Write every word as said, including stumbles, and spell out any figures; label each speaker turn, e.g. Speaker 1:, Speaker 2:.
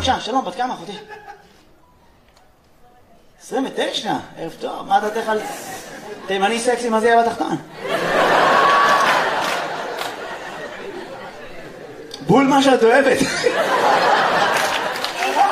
Speaker 1: בבקשה, שלום, בת כמה, אחותי? עשרים ותשע, ערב טוב, מה דעתך על תימני סקסי, מה זה יהיה בתחתון? בול מה שאת אוהבת.